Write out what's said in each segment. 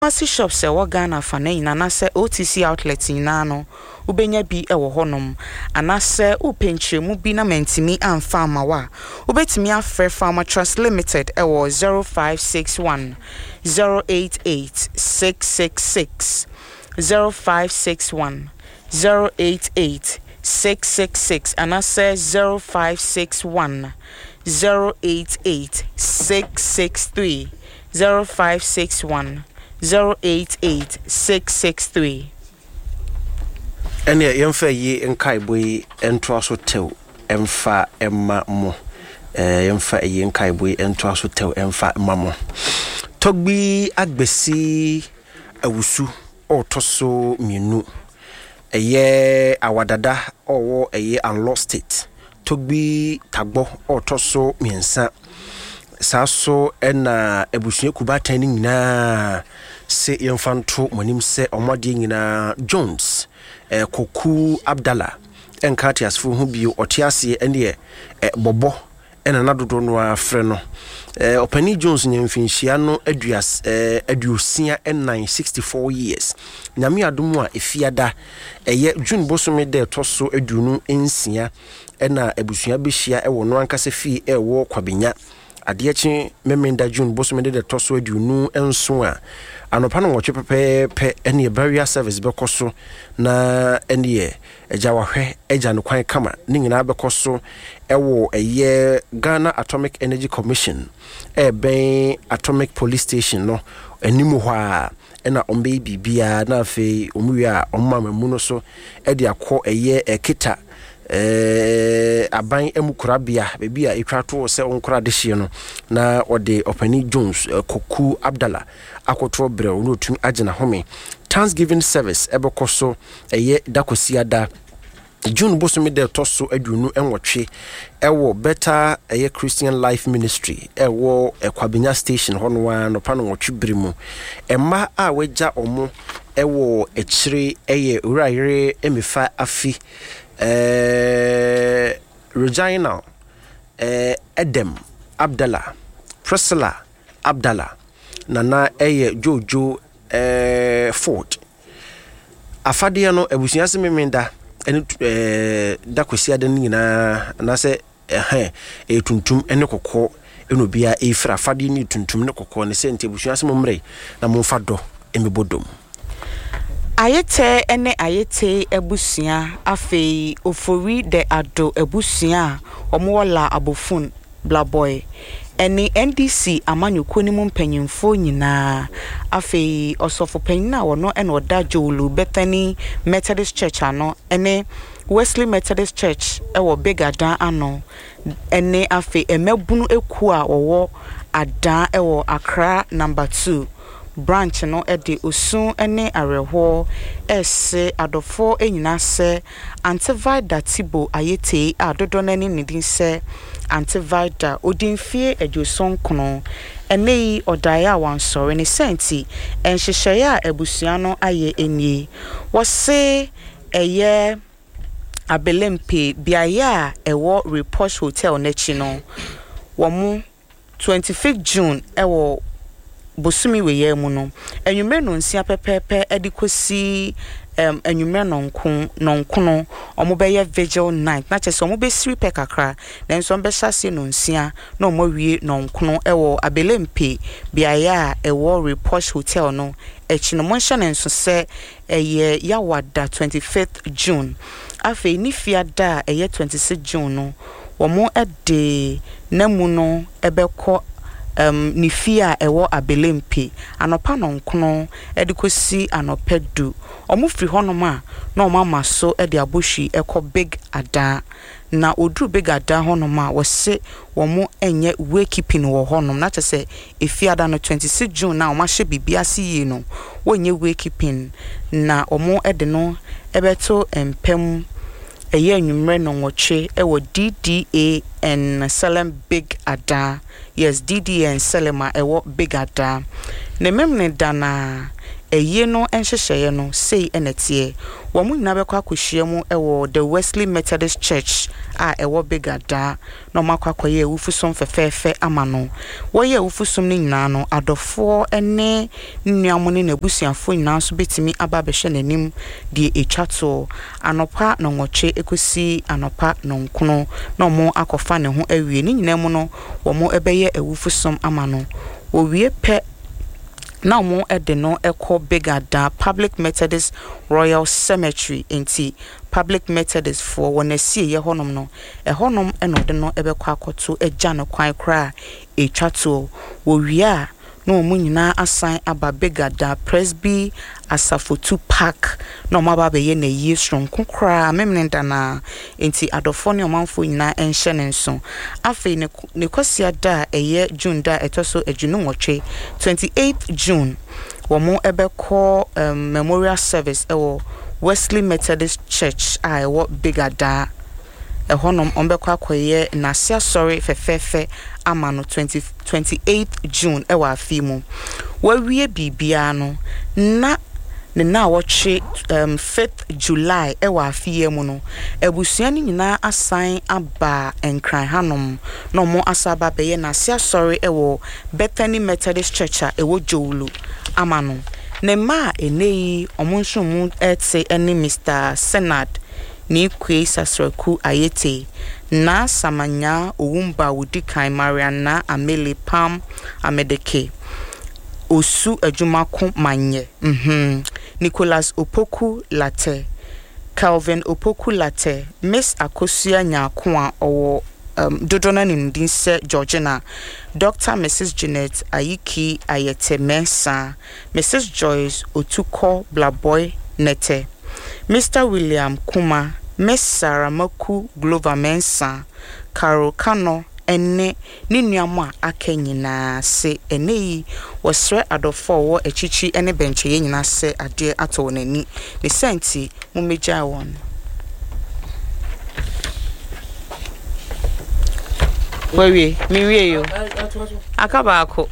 Pharmacy shops se wo Ghana fa na nyina na se OTC outlets nyina no ubenya bi e wo honom anase upenchiremu bi na mentimi amfa amawa ubetimi afre Pharma Trust Limited e wo 0561 088 666 0561 088 666 anase 0561 088 663 0561 088 663 Ene yemfa yi nkaiboi entoaso tew emfa emma mo yemfa yi nkaiboi entoaso tew emfa emma mo togbi agbesi awusu otoso mienu eye awadada owo eye unlost state togbi tagbo otoso miensa saso ena ebusua kubatan ni nyina se yemfanto monim se omode nyina Jones Koku Abdallah enkati asfo hu bio otiase ene bobo ena nadodo no afre no Opani Jones nyemfinhia no aduosia and 964 years nyame adomu a efiada eye June bosome de toso aduonu ensia ena ebusua behia ewo no ankase fi ewo kwabenya adechi memenda June bosome de toso aduonu enso a anopa no woche pepe ene barrier service bekoso na ene ejawahwe eja no kwan kama ni nyina bekoso ewo eye Ghana Atomic Energy Commission ben Atomic Police Station no enimu hwa ena ombe bibia na afi omuya omamamu no so ede akọ eye ekita aban emukurabia bebia etwato se onkura de hye no na ode Opani Jones Koku Abdallah akoto bre no tun agena home Thanksgiving service ebekoso eye dakosiada June bosome de toso aduonu enwotwe ewo Better eye Christian Life Ministry ewo Ekwabenya station hono no pano wotwe brimu emma a weja omo ewo echire eye urayire emifa afi Regina Edem Abdallah Priscilla Abdallah Nana eye Jojo Ford afade no ebusuase memenda ene dakosia de nyina na se tuntum ene kokko eno bia efra afade ni tuntum ne kokko ne se ntebusuase momre na momfa do emibodom ayete ene ayete ebusua afei ofori de ado ebusua omola abofun blaboy eni NDC amanyuko ni mumpanyimfo nyina afei osofo panyina wono ene oda Jolu Bethany Methodist Church ano ene Wesley Methodist Church ewo Big Ada ano ene afei emebunu eku a wowo ada ewo Accra number 2 branch no ede osun ene areho ese adofo enyina se antivida tibo ayete adodo nani nidin se antivida odinfie ejoson kono ene odaya wansore ne senti enhyehyeye ebusua no aye enie wose eye abelempe biaya ewo Report Hotel nechi no womu 25 June ewo bosumi weye mu no enwumre no nsia pepepe edikosi enwumre nonkono omobeye vigil night na chese omobesiri pekakra nenso ombehase no nsia na omowie nonkono ewo abelempe biaya ewo Report Hotel no echi no monhye nenso se eye yawada 25th June afi ni fiada eye 26 June no womo ede namu no ebekọ ni fia ewo abelempe anopa nonkono edikosi anopedu omufri honoma na omama so ede abohwi ekọ Big Ada na odru Big Ada honoma wose womo enye wakekeeping wo honom na chese efiada no 26 June na omahye bibia siye no wonye wakekeeping na omo ede no ebeto empem eye anwumre no nwoche ewo DDA and Salem Big Ada yes DDA and Selema ewo Big Ada ne memne dana eye no enhyehyeye no sei enetie wo mu nyina bekwa akohia mu ewo the Wesley Methodist Church a ewo Begada no makwakoye ewufusom fefefe amano wo ye ewufusom ni nyina no adofo ene nnuamo ne nabusuafo nyina so betimi aba behwe nanim die etwato anopa no nwoche ekosi anopa no nkono no mo akofa ne ho awie ni nyina mu no wo mo ebeye ewufusom amano wo wie pe na mo ede no ekọ Begada Public Methodist Royal Cemetery enti Public Methodist for wona sie ye honom no honom enode no ebekọ akoto eja no kwan kra etwato wo wie a no mo nyina asan aba Begada Presby Asafotu Park no maba be ye na yi stronko kra memnenda na enti adofo ne omanfo nyina enhye ne nso afi ne kwasia da eye June da etoso ejunu nwotwe 28th June wo mo ebekọ memorial service ewo Wesley Methodist Church a ewo Begada honom ombekọ akoye na sia sorry fefefe amano 28th June ewa afimu wawie bibia no na ne na woche 5th July ewa afie mu no ebusua ni nyina asan aba enkran hanom no mo asaba beye na sia sorry ewo Bethany Methodist Church a ewo Jowulu amano ne ma enei omonso mu etse ene Mr. Senad ni kwe sasraku ayete na samanya owumba wudikan Mariana Amele Pam Amedeke osu adwumako manye Nicholas Opoku Latte Calvin Opoku Latte Miss Akosia Nyakwa owo dodona nindinse Georgina Dr. Mrs. Janet Ayiki Ayete Mensa Mrs. Joyce Otuko Blaboy Nete Mr. William Kuma Miss Sarah Maku Glover Mensa Carol Kano ene ni nuamo akanyina se ene wosre adofo wo echichi ene benche ye nyina se ade ato nani ne senti mu meja won wewe miwie yo akaba ako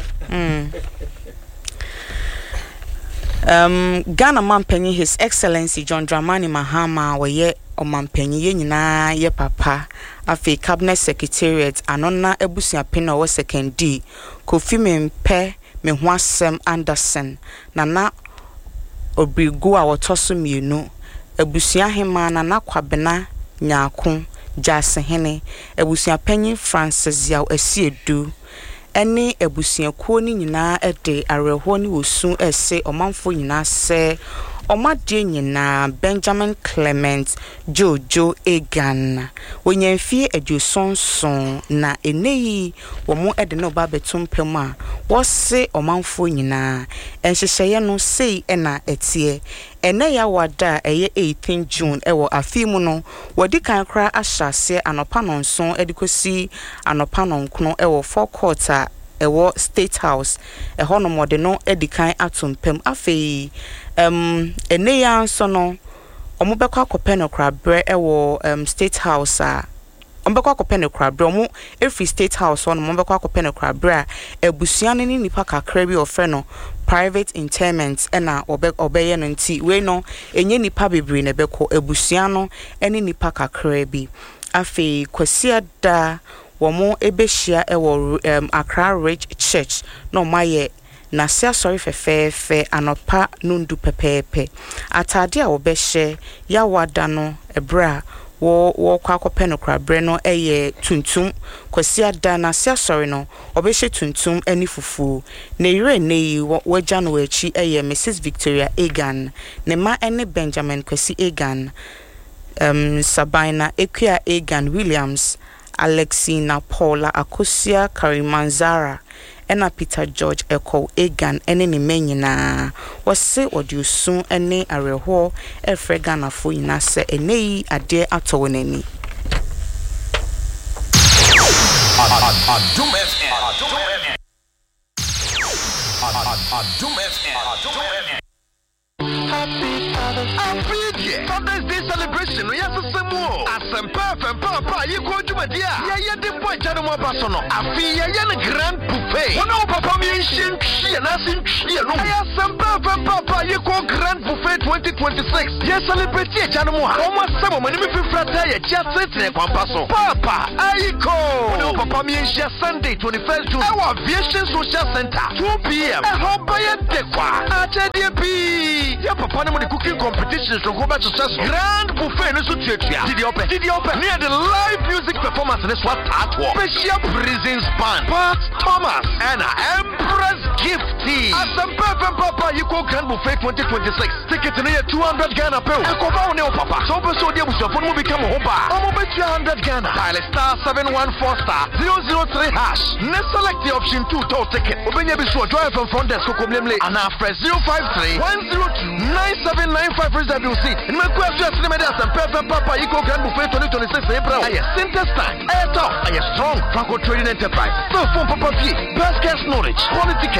Ghana Mampenyi His Excellency John Dramani Mahama waye omampenyi ye nyina ye papa afi cabinet secretariat anona ebusia pena wo second D Kofi Mempe Mehoasem Anderson nana obrigu a wotoso mienu ebusia hema nana kwabena nyako jasehene ebusia penyi Francis Yaw Asiedu ene ebusia kuo ni nyina ede areho ni wosu ese omanfo nyina se omade nyina Benjamin Clement Jojo Egan wonyemfie adwosonson na eneyi womo ede no ba betumpem a wose omanfo nyina enhyehyeye no sei ena etie ene ya wada eye 18 June ewo afimu no wadi kan kra ahyase anopa nonson edikosi anopa nonkono ewo forecourt ewo State House eho no mode no edikan atumpem afei ene ya nso no omobekọ akopeno krabre ewo State House a ombekọ akopeno krabre omo every State House on ombekọ akopeno krabre a ebusua ne nipa kakra bi ofre no private interment ena obeye no nti we no enye nipa bebre ne beko ebusua no ene nipa kakra bi afei kwasia da womo ebehia ewo Accra Ridge Church no maye na sia sorry fefefe anopa nundu pepepe atade a obehye ya wada no ebra wo kwa akopeno krabre no eye tuntum kwasia da na sia sorry no obehye tuntum ani fufu na ire nei wagya no echi eye Mrs. Victoria Egan ne ma ene Benjamin Kwesi Egan Sabina Equia Egan Williams Alexina Paula Akosia Karimanzara ena Peter George Eko Egan ene ni menyina wose odiusu ene areho efre Ghana fo nyina se enei ade atowonani Adum FM Happy Father's Day celebration. We have some more. As papa, you go to my dear. Yeah, the boy Jano Basono. I feel a grand buffet. One of Papa mentioned she and us in Chia. I have some papa Papa Yiko Grand Buffet 2026. Yes, celebrate Chanua. Almost some when you feel frata, just sitting Pampaso. Papa Ayiko. No, Papa Miesha Sunday 21st June. Our Aviation Social Center 2 p.m. I hope I am Dekwa. ATDP. Yeah, Papa, the cooking competitions from Goba to Grand Buffet. Did you open? Near the live music performance in this what artwork. Special Prisons Band. Pat Thomas and Empress Gifty. As some Papa, you go Grand Buffet 2026. Ticket in here 200 Ghana per. I go down there, Papa. So they will phone will become a hoba. I'm over 200 Ghana. Dial star 714 star 003 hash. Let's select the option 2 total ticket. Open your bill drive from front desk. And after 053 102 9795 reserve your seat. In my question, Papa, you go Grand Buffet 2026 April. I Center Stand. I am strong. Franco Trading Enterprise. No phone Papa P. Best guest knowledge. Quality care.